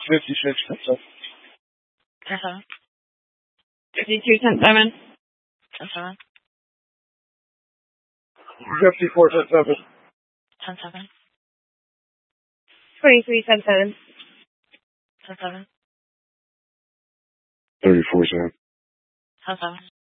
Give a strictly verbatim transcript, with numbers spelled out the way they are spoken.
fifty-six, ten seven. ten seven. fifty-two, ten seven. ten seven. fifty-four, ten seven. ten seven. twenty-three, ten seven. ten seven. thirty-four, seven. ten seven.